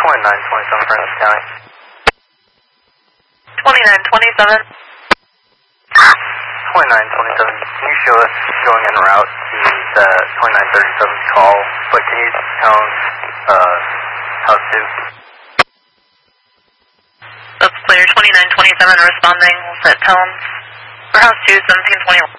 2927 Francis County. 2927. 2927, can you show us going en route to the 2937 call, but can you tone house 2? That's clear. 2927 responding. We'll set tones for house 2, 1721.